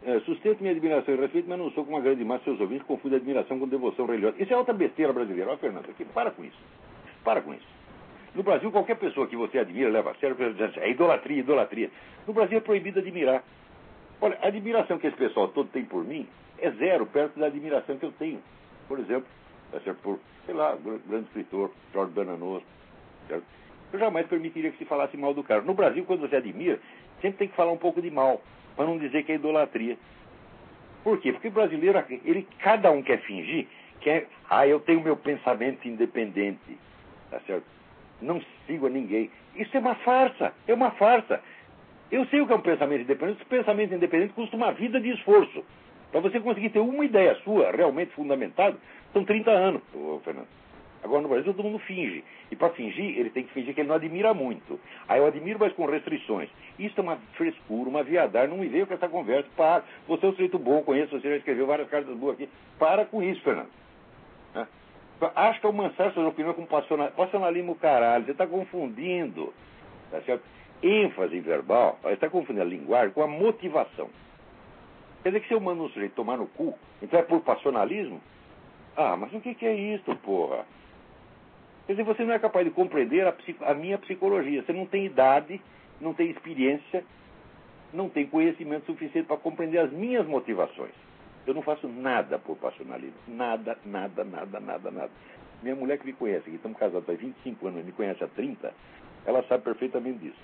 Sustento minha admiração e respeito, mas não sou como uma grande massa de seus ouvintes que confunde admiração com devoção religiosa. Isso é outra besteira brasileira. Ó, Fernando, aqui, para com isso. Para com isso. No Brasil, qualquer pessoa que você admira, leva a sério, é idolatria, idolatria. No Brasil é proibido admirar. Olha, a admiração que esse pessoal todo tem por mim é zero perto da admiração que eu tenho. Por exemplo, por, sei lá, grande escritor, Jorge Bernanos, certo? Eu jamais permitiria que se falasse mal do cara. No Brasil, quando você admira, sempre tem que falar um pouco de mal, para não dizer que é idolatria. Por quê? Porque o brasileiro, cada um quer fingir que eu tenho meu pensamento independente, tá certo? Não sigo a ninguém. Isso é uma farsa, é uma farsa. Eu sei o que é um pensamento independente. Esse pensamento independente custa uma vida de esforço. Para você conseguir ter uma ideia sua realmente fundamentada, são 30 anos, Fernando. Agora no Brasil todo mundo finge. E para fingir, ele tem que fingir que ele não admira muito. Aí eu admiro, mas com restrições. Isso é uma frescura, uma viadagem. Não me veio com essa conversa. Para. Você é um sujeito bom, conheço, você já escreveu várias cartas boas aqui. Para com isso, Fernando. Acho que é o mansar suas opiniões com passionalismo, caralho. Você está confundindo, tá certo? ênfase verbal, você está confundindo a linguagem com a motivação. Quer dizer que se eu mando um sujeito tomar no cu, então é por passionalismo? Ah, mas o que é isso, porra? Quer dizer, você não é capaz de compreender a minha psicologia. Você não tem idade, não tem experiência, não tem conhecimento suficiente para compreender as minhas motivações. Eu não faço nada por passionalismo. Nada, nada, nada, nada, nada. Minha mulher que me conhece, que estamos casados há 25 anos, me conhece há 30, ela sabe perfeitamente disso.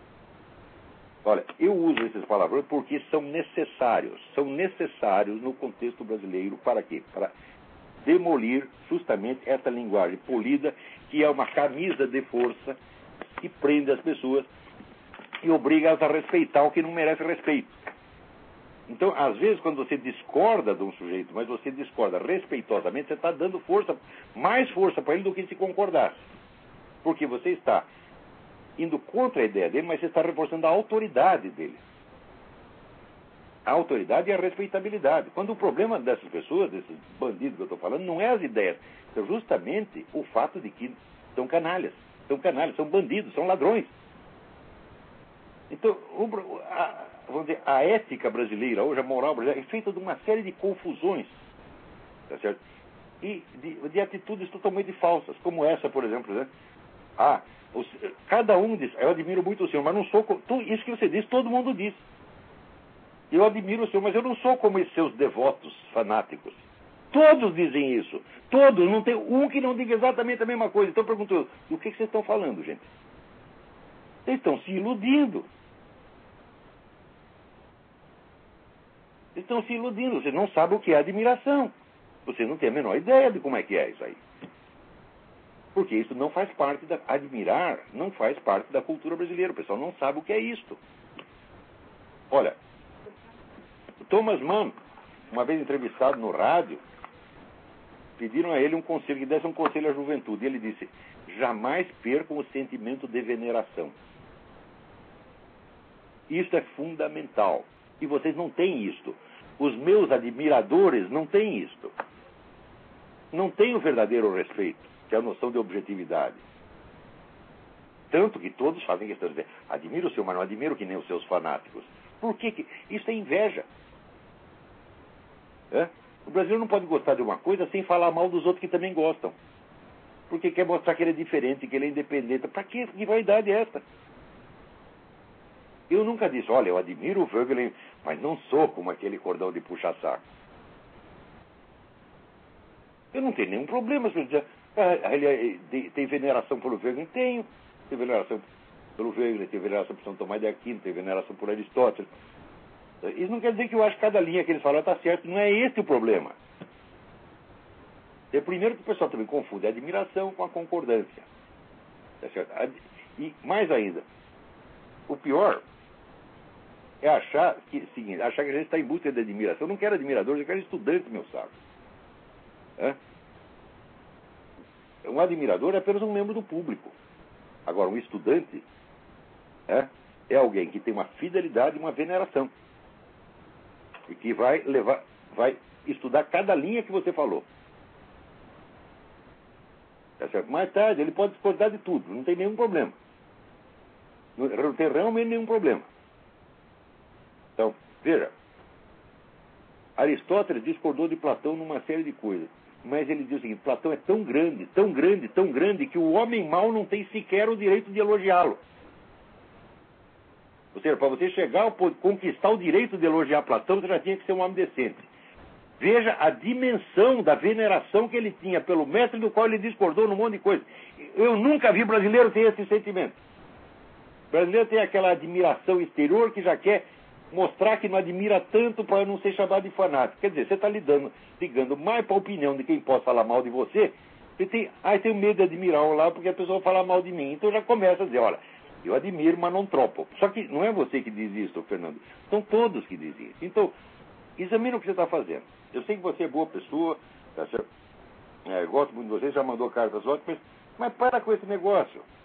Olha, eu uso esses palavrões porque são necessários. São necessários no contexto brasileiro. Para quê? Para demolir justamente essa linguagem polida, que é uma camisa de força que prende as pessoas e obriga-as a respeitar o que não merece respeito. Então, às vezes, quando você discorda de um sujeito, mas você discorda respeitosamente, você está dando força, mais força para ele do que se concordasse. Porque você está indo contra a ideia dele, mas você está reforçando a autoridade dele. A autoridade e a respeitabilidade. Quando o problema dessas pessoas, desses bandidos que eu estou falando, não é as ideias, é justamente o fato de que são canalhas, são bandidos, são ladrões. Então, vamos dizer, a ética brasileira, hoje a moral brasileira, é feita de uma série de confusões, tá certo? E de atitudes totalmente falsas, como essa, por exemplo, né? Cada um diz, eu admiro muito o senhor, mas não sou isso que você diz, todo mundo diz. Eu admiro o senhor, mas eu não sou como esses seus devotos fanáticos. Todos dizem isso. Todos, não tem um que não diga exatamente a mesma coisa. Então eu pergunto, do que vocês estão falando, gente? Vocês estão se iludindo. Estão se iludindo. Você não sabe o que é admiração. Você não tem a menor ideia de como é que é isso aí. Porque isso não faz parte admirar não faz parte da cultura brasileira. O pessoal não sabe o que é isto. Olha, Thomas Mann, uma vez entrevistado no rádio, pediram a ele um conselho, que desse um conselho à juventude. E ele disse, jamais percam o sentimento de veneração. Isto é fundamental. E vocês não têm isto. Os meus admiradores não têm isto. Não têm o verdadeiro respeito, que é a noção de objetividade. Tanto que todos fazem questão de dizer, admiro o senhor, mas não admiro que nem os seus fanáticos. Por que? Isso é inveja. O brasileiro não pode gostar de uma coisa sem falar mal dos outros que também gostam. Porque quer mostrar que ele é diferente, que ele é independente. Para quê? Que vaidade é esta? Eu nunca disse, olha, eu admiro o Voegelin, mas não sou como aquele cordão de puxa-saco. Eu não tenho nenhum problema se eu dizer, ele tem veneração pelo Voegelin? Tenho. Tem veneração pelo Voegelin, tem veneração por São Tomás de Aquino, tem veneração por Aristóteles. Isso não quer dizer que eu acho que cada linha que eles falam está certo. Não é esse o problema. É primeiro que o pessoal também confunde a admiração com a concordância. Tá certo? E mais ainda, o pior é achar que a gente está em busca de admiração. Eu não quero admiradores, eu quero estudantes, meu saco. Um admirador é apenas um membro do público. Agora, um estudante é alguém que tem uma fidelidade e uma veneração. E que vai estudar cada linha que você falou. Tá certo? Mais tarde, ele pode discordar de tudo, não tem nenhum problema. Não tem realmente nenhum problema. Então, veja, Aristóteles discordou de Platão numa série de coisas. Mas ele diz o seguinte: Platão é tão grande, tão grande, tão grande, que o homem mau não tem sequer o direito de elogiá-lo. Ou seja, para você chegar a conquistar o direito de elogiar Platão, você já tinha que ser um homem decente. Veja a dimensão da veneração que ele tinha pelo mestre do qual ele discordou num monte de coisa. Eu nunca vi brasileiro ter esse sentimento. O brasileiro tem aquela admiração exterior que já quer mostrar que não admira tanto para não ser chamado de fanático. Quer dizer, você está ligando mais para a opinião de quem possa falar mal de você. Você tem, eu tenho medo de admirar um lá porque a pessoa fala mal de mim. Então já começa a dizer, olha, eu admiro, mas não tropo. Só que não é você que diz isso, Fernando. São todos que dizem isso. Então, examina o que você está fazendo. Eu sei que você é boa pessoa, tá certo? Eu gosto muito de você, já mandou cartas ótimas, mas para com esse negócio.